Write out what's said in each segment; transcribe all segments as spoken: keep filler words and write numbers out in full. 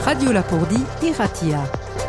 Radio Lapourdie, Iratia.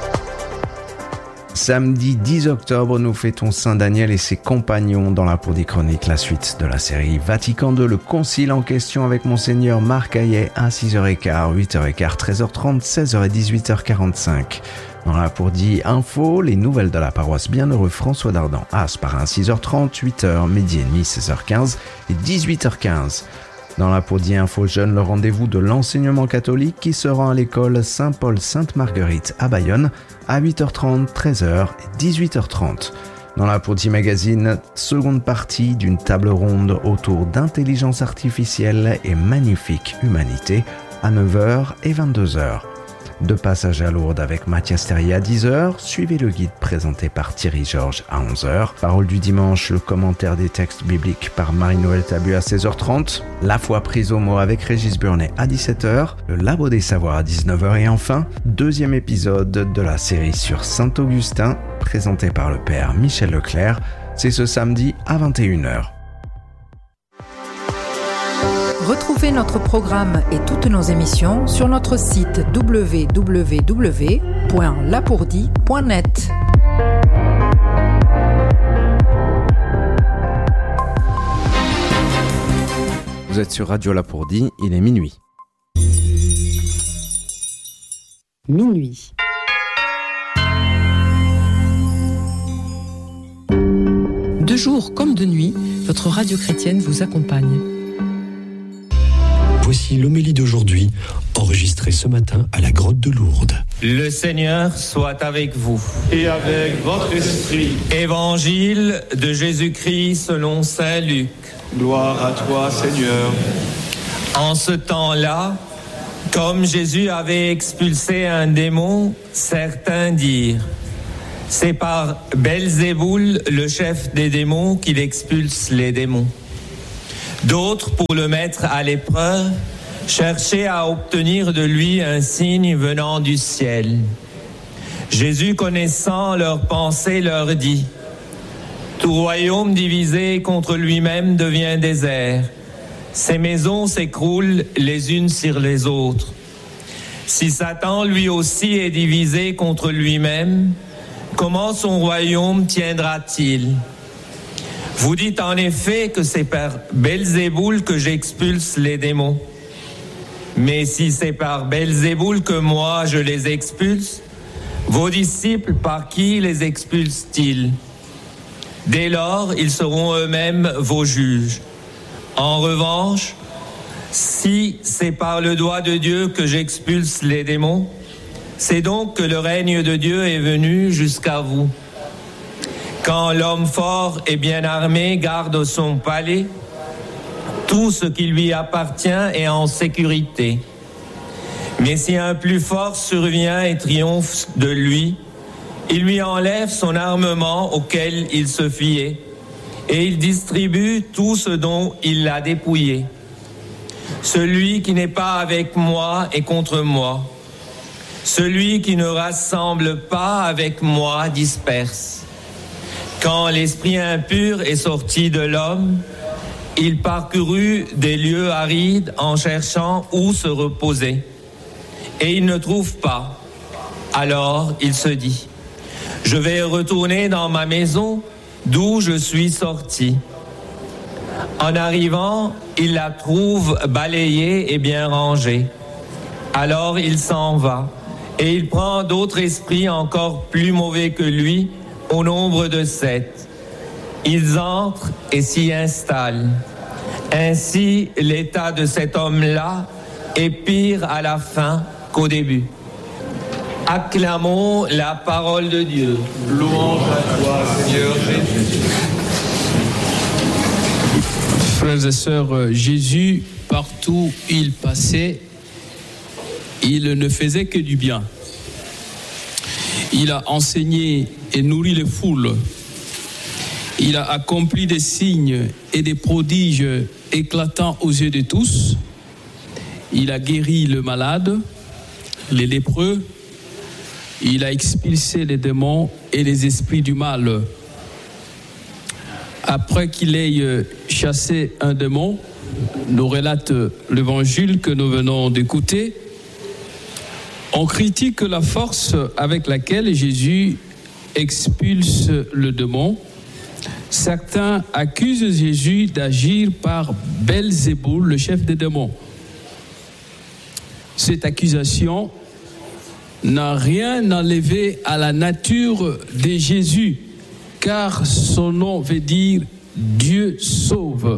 Samedi dix octobre, nous fêtons Saint Daniel et ses compagnons dans la Lapourdie Chronique, la suite de la série Vatican deux, le concile en question avec Monseigneur Marc Hayet à six heures quinze, huit heures quinze, treize heures trente, seize heures et dix-huit heures quarante-cinq. Dans la Lapourdie Info, les nouvelles de la paroisse Bienheureux François d'Ardan à Asparin, six heures trente, huit heures, midi et demi, seize heures quinze et dix-huit heures quinze. Dans la Lapourdie Info Jeune, le rendez-vous de l'enseignement catholique qui se rend à l'école Saint-Paul-Sainte-Marguerite à Bayonne à huit heures trente, treize heures et dix-huit heures trente. Dans la Lapourdie Magazine, seconde partie d'une table ronde autour d'intelligence artificielle et magnifique humanité à neuf heures et vingt-deux heures. De passage à Lourdes avec Mathias Terrier à dix heures, suivez le guide présenté par Thierry Georges à onze heures. Parole du dimanche, le commentaire des textes bibliques par Marie-Noël Tabu à seize heures trente. La foi prise au mot avec Régis Burnet à dix-sept heures. Le Labo des Savoirs à dix-neuf heures et enfin, deuxième épisode de la série sur Saint-Augustin, présenté par le père Michel Leclerc. C'est ce samedi à vingt et une heures. Retrouvez notre programme et toutes nos émissions sur notre site w w w point lapourdie point net. Vous êtes sur Radio Lapourdie, il est minuit. Minuit. De jour comme de nuit, votre radio chrétienne vous accompagne. Voici l'homélie d'aujourd'hui, enregistrée ce matin à la grotte de Lourdes. Le Seigneur soit avec vous. Et avec votre esprit. Évangile de Jésus-Christ selon saint Luc. Gloire à toi, Seigneur. En ce temps-là, comme Jésus avait expulsé un démon, certains dirent: c'est par Belzéboul, le chef des démons, qu'il expulse les démons. D'autres, pour le mettre à l'épreuve, cherchaient à obtenir de lui un signe venant du ciel. Jésus, connaissant leurs pensées, leur dit: tout royaume divisé contre lui-même devient désert. Ses maisons s'écroulent les unes sur les autres. Si Satan lui aussi est divisé contre lui-même, comment son royaume tiendra-t-il ? Vous dites en effet que c'est par Belzéboul que j'expulse les démons. Mais si c'est par Belzéboul que moi je les expulse, vos disciples par qui les expulsent-ils ? Dès lors, ils seront eux-mêmes vos juges. En revanche, si c'est par le doigt de Dieu que j'expulse les démons, c'est donc que le règne de Dieu est venu jusqu'à vous. Quand l'homme fort et bien armé garde son palais, tout ce qui lui appartient est en sécurité. Mais si un plus fort survient et triomphe de lui, il lui enlève son armement auquel il se fiait, et il distribue tout ce dont il l'a dépouillé. Celui qui n'est pas avec moi est contre moi. Celui qui ne rassemble pas avec moi disperse. Quand l'esprit impur est sorti de l'homme, il parcourut des lieux arides en cherchant où se reposer. Et il ne trouve pas. Alors il se dit: je vais retourner dans ma maison d'où je suis sorti. En arrivant, il la trouve balayée et bien rangée. Alors il s'en va et il prend d'autres esprits encore plus mauvais que lui, au nombre de sept. Ils entrent et s'y installent. Ainsi, l'état de cet homme-là est pire à la fin qu'au début. Acclamons la parole de Dieu. Louange à toi, Seigneur Jésus. Frères et sœurs, Jésus, partout où il passait, il ne faisait que du bien. Il a enseigné et nourri les foules. Il a accompli des signes et des prodiges éclatants aux yeux de tous. Il a guéri le malade, les lépreux. Il a expulsé les démons et les esprits du mal. Après qu'il ait chassé un démon, nous relate l'évangile que nous venons d'écouter, On critique la force avec laquelle Jésus expulse le démon. Certains accusent Jésus d'agir par Belzéboul, le chef des démons. Cette accusation n'a rien enlevé à la nature de Jésus, car son nom veut dire Dieu sauve.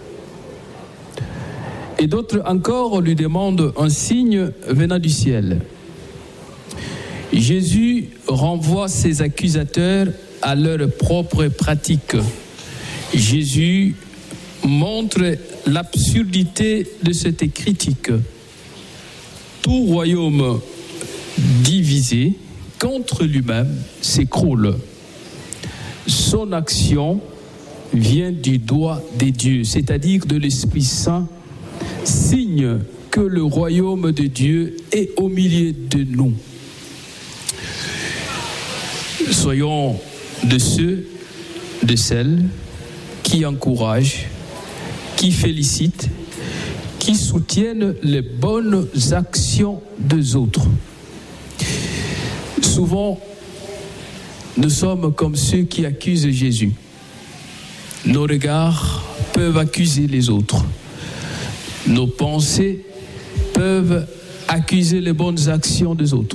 Et d'autres encore lui demandent un signe venant du ciel. Jésus renvoie ses accusateurs à leur propre pratique. Jésus montre l'absurdité de cette critique. Tout royaume divisé contre lui-même s'écroule. Son action vient du doigt des dieux, c'est-à-dire de l'Esprit Saint, signe que le royaume de Dieu est au milieu de nous. Soyons de ceux, de celles qui encouragent, qui félicitent, qui soutiennent les bonnes actions des autres. Souvent, nous sommes comme ceux qui accusent Jésus. Nos regards peuvent accuser les autres. Nos pensées peuvent accuser les bonnes actions des autres.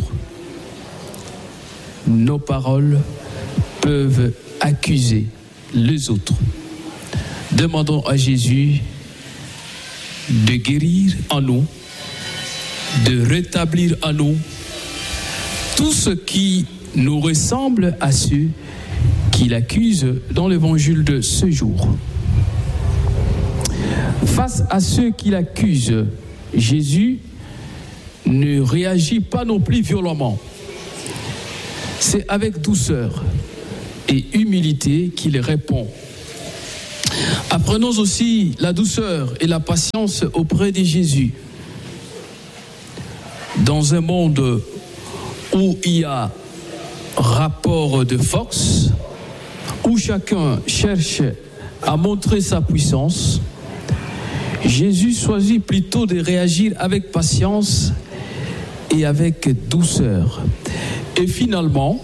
Nos paroles peuvent accuser les autres. Demandons à Jésus de guérir en nous, de rétablir en nous tout ce qui nous ressemble à ceux qu'il accuse dans l'évangile de ce jour. Face à ceux qui l'accusent, Jésus ne réagit pas non plus violemment. C'est avec douceur et humilité qu'il répond. Apprenons aussi la douceur et la patience auprès de Jésus. Dans un monde où il y a rapport de force, où chacun cherche à montrer sa puissance, Jésus choisit plutôt de réagir avec patience et avec douceur. Et finalement,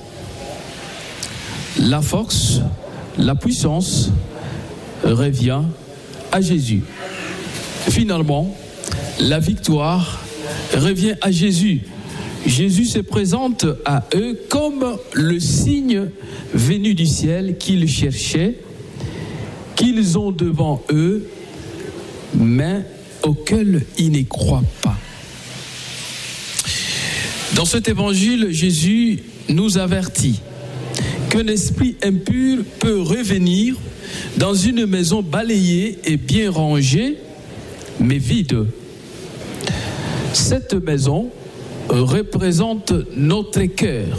la force, la puissance revient à Jésus. Finalement, la victoire revient à Jésus. Jésus se présente à eux comme le signe venu du ciel qu'ils cherchaient, qu'ils ont devant eux, mais auquel ils ne croient pas. Dans cet évangile, Jésus nous avertit qu'un esprit impur peut revenir dans une maison balayée et bien rangée, mais vide. Cette maison représente notre cœur.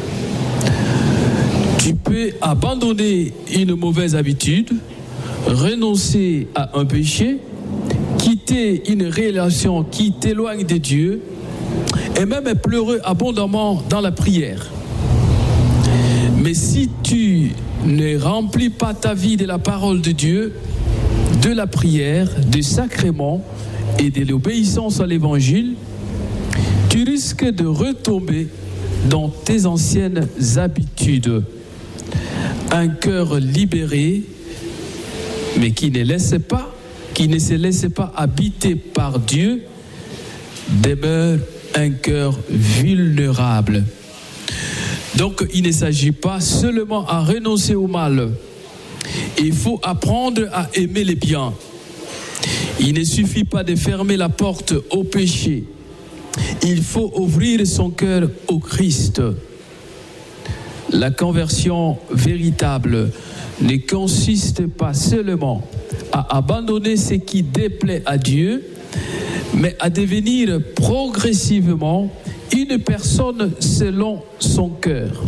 Tu peux abandonner une mauvaise habitude, renoncer à un péché, quitter une relation qui t'éloigne de Dieu et même pleurer abondamment dans la prière. Mais si tu ne remplis pas ta vie de la parole de Dieu, de la prière, des sacrements et de l'obéissance à l'évangile, tu risques de retomber dans tes anciennes habitudes. Un cœur libéré, mais qui ne laisse pas, qui ne se laisse pas habiter par Dieu, demeure un cœur vulnérable. Donc, il ne s'agit pas seulement à renoncer au mal. Il faut apprendre à aimer les biens. Il ne suffit pas de fermer la porte au péché. Il faut ouvrir son cœur au Christ. La conversion véritable ne consiste pas seulement à abandonner ce qui déplaît à Dieu, mais à devenir progressivement une personne selon son cœur.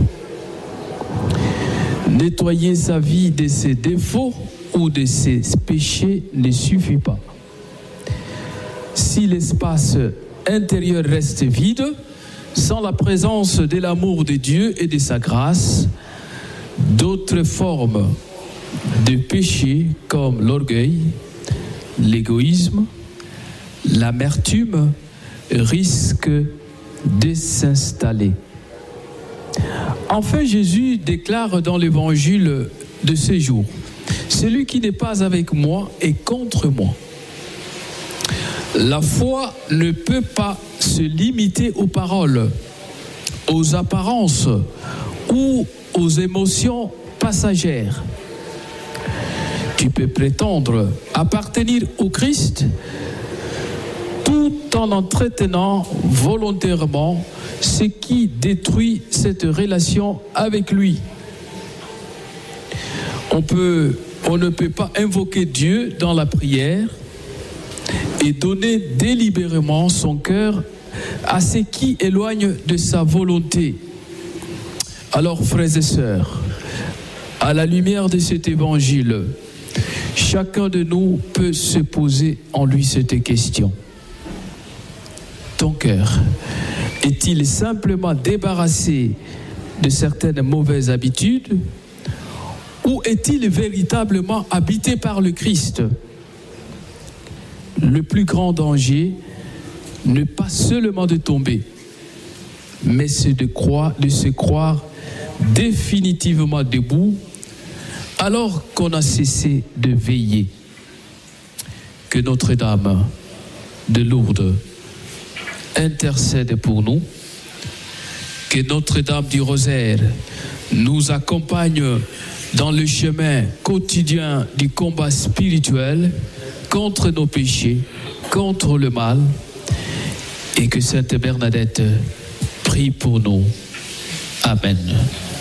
Nettoyer sa vie de ses défauts ou de ses péchés ne suffit pas. Si l'espace intérieur reste vide, sans la présence de l'amour de Dieu et de sa grâce, d'autres formes de péché comme l'orgueil, l'égoïsme, l'amertume risquent de s'installer. Enfin, Jésus déclare dans l'évangile de ce jour, « Celui qui n'est pas avec moi est contre moi. » La foi ne peut pas se limiter aux paroles, aux apparences ou aux émotions passagères. Tu peux prétendre appartenir au Christ tout en entretenant volontairement ce qui détruit cette relation avec lui. On peut, on ne peut pas invoquer Dieu dans la prière et donner délibérément son cœur à ce qui éloigne de sa volonté. Alors, frères et sœurs, à la lumière de cet évangile, chacun de nous peut se poser en lui cette question. Ton cœur est-il simplement débarrassé de certaines mauvaises habitudes ou est-il véritablement habité par le Christ? Le plus grand danger n'est pas seulement de tomber, mais c'est de croire, de se croire définitivement debout alors qu'on a cessé de veiller. Que Notre-Dame de Lourdes intercède pour nous, que Notre-Dame du Rosaire nous accompagne dans le chemin quotidien du combat spirituel contre nos péchés, contre le mal, et que Sainte Bernadette prie pour nous. Amen.